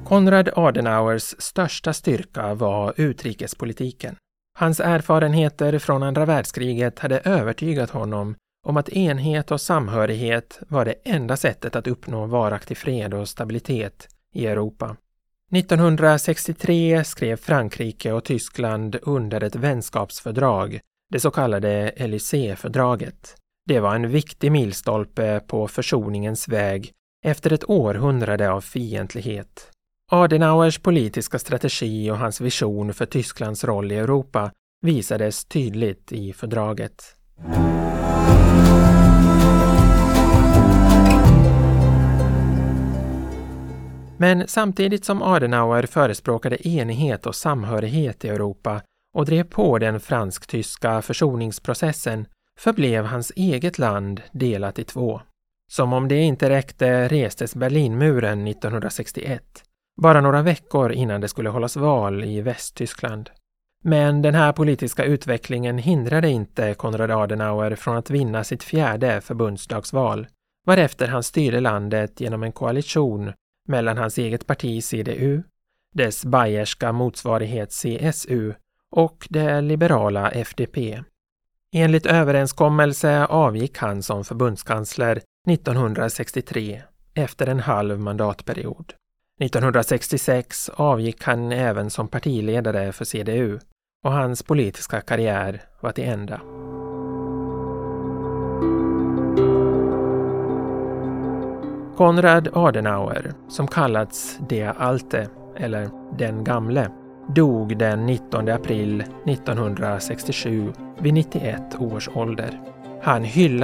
Konrad Adenauers största styrka var utrikespolitiken. Hans erfarenheter från andra världskriget hade övertygat honom om att enhet och samhörighet var det enda sättet att uppnå varaktig fred och stabilitet i Europa. 1963 skrev Frankrike och Tyskland under ett vänskapsfördrag, det så kallade Élysée-fördraget. Det var en viktig milstolpe på försoningens väg efter ett århundrade av fientlighet. Adenauers politiska strategi och hans vision för Tysklands roll i Europa visades tydligt i fördraget. Men samtidigt som Adenauer förespråkade enighet och samhörighet i Europa och drev på den fransk-tyska försoningsprocessen förblev hans eget land delat i två. Som om det inte räckte restes Berlinmuren 1961, bara några veckor innan det skulle hållas val i Västtyskland. Men den här politiska utvecklingen hindrade inte Konrad Adenauer från att vinna sitt 4:e förbundsdagsval, varefter han styrde landet genom en koalition mellan hans eget parti CDU, dess bayerska motsvarighet CSU och det liberala FDP. Enligt överenskommelse avgick han som förbundskansler 1963 efter en halv mandatperiod. 1966 avgick han även som partiledare för CDU och hans politiska karriär var till ända. Konrad Adenauer, som kallats Der Alte eller Den Gamle, dog den 19 april 1967 vid 91 års ålder. Han hyllade